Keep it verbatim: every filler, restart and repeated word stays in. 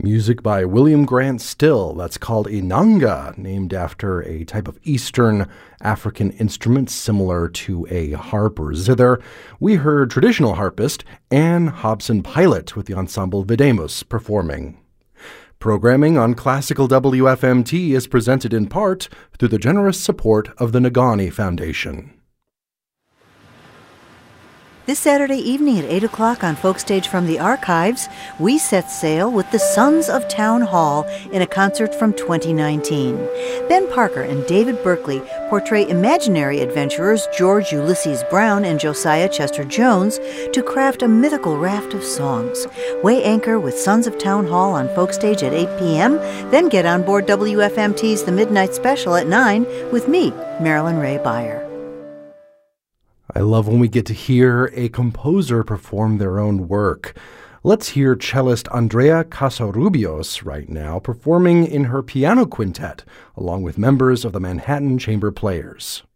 Music by William Grant Still, that's called Inanga, named after a type of Eastern African instrument similar to a harp or zither. We heard traditional harpist Anne Hobson-Pilot with the ensemble Videmus performing. Programming on Classical W F M T is presented in part through the generous support of the Nagani Foundation. This Saturday evening at eight o'clock on Folkstage from the Archives, we set sail with the Sons of Town Hall in a concert from twenty nineteen. Ben Parker and David Berkeley portray imaginary adventurers George Ulysses Brown and Josiah Chester Jones to craft a mythical raft of songs. Weigh anchor with Sons of Town Hall on Folkstage at eight p.m., then get on board W F M T's The Midnight Special at nine with me, Marilyn Ray Beyer. I love when we get to hear a composer perform their own work. Let's hear cellist Andrea Casarubios right now performing in her piano quintet, along with members of the Manhattan Chamber Players.